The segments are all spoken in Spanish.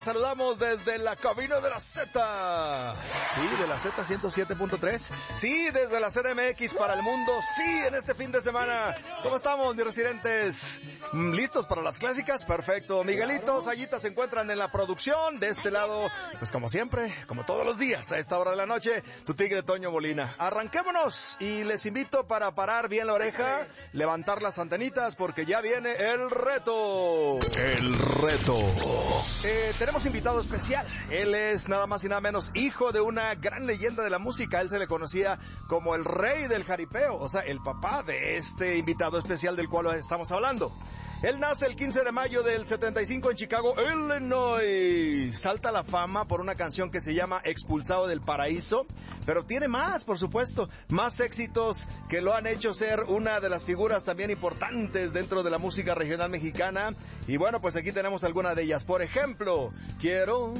Saludamos desde la cabina de la Z. Sí, de la Z 107.3. Sí, desde la CDMX para el mundo. Sí, en este fin de semana. ¿Cómo estamos, mis residentes? ¿Listos para las clásicas? Perfecto. Miguelito, Sayita se encuentran en la producción. De este lado, pues como siempre, como todos los días, a esta hora de la noche, tu tigre Toño Molina. Arranquémonos y les invito para parar bien la oreja, levantar las antenitas porque ya viene el reto. El reto. Tenemos invitado especial. Él es nada más y nada menos hijo de una gran leyenda de la música. Él se le conocía como el rey del jaripeo, o sea, el papá de este invitado especial del cual estamos hablando. Él nace el 15 de mayo del 75 en Chicago, Illinois. Salta a la fama por una canción que se llama Expulsado del Paraíso, pero tiene más, por supuesto, más éxitos que lo han hecho ser una de las figuras también importantes dentro de la música regional mexicana. Y bueno, pues aquí tenemos algunas de ellas. Por ejemplo, quiero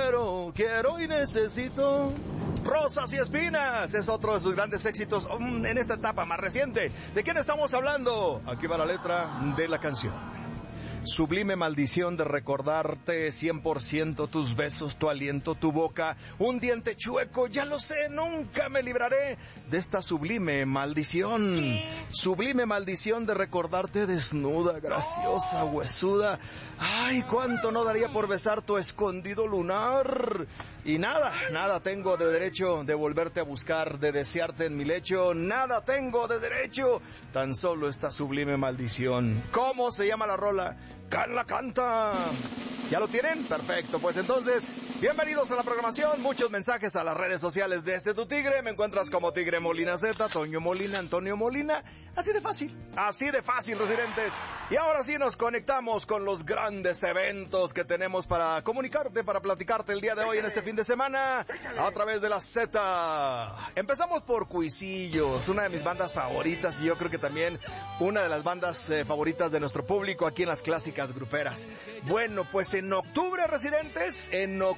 y necesito Rosas y Espinas. Es otro de sus grandes éxitos en esta etapa más reciente. ¿De quién estamos hablando? Aquí va la letra de la canción. Sublime maldición de recordarte 100% tus besos, tu aliento, tu boca, un diente chueco, ya lo sé, nunca me libraré de esta sublime maldición. ¿Qué? Sublime maldición de recordarte desnuda, graciosa, huesuda. Ay, cuánto no daría por besar tu escondido lunar. Y nada tengo de derecho de volverte a buscar, de desearte en mi lecho. Nada tengo de derecho, tan solo esta sublime maldición. ¿Cómo se llama la rola? ¡Can la canta! ¿Ya lo tienen? Perfecto, pues entonces, bienvenidos a la programación, muchos mensajes a las redes sociales de Tu Tigre, me encuentras como Tigre Molina Z, Toño Molina, Antonio Molina, así de fácil, residentes. Y ahora sí nos conectamos con los grandes eventos que tenemos para comunicarte, para platicarte el día de hoy en este fin de semana, a través de la Z. Empezamos por Cuisillos, una de mis bandas favoritas y yo creo que también una de las bandas favoritas de nuestro público aquí en las clásicas gruperas. Bueno, pues en octubre, residentes,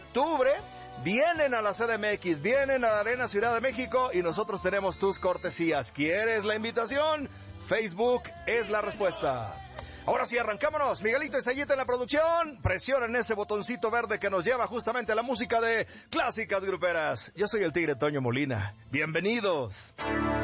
vienen a la CDMX, vienen a la Arena Ciudad de México y nosotros tenemos tus cortesías. ¿Quieres la invitación? Facebook es la respuesta. Ahora sí, arrancámonos. Miguelito y Sayita en la producción. Presionen ese botoncito verde que nos lleva justamente a la música de clásicas gruperas. Yo soy el Tigre Toño Molina. Bienvenidos.